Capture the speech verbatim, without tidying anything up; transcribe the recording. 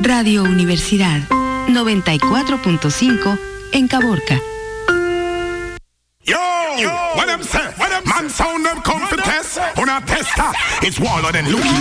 Radio Universidad noventa y cuatro punto cinco en Caborca. Yo, yo, what them say? What them man sound them come for test? On a tester, it's Waller than Lucky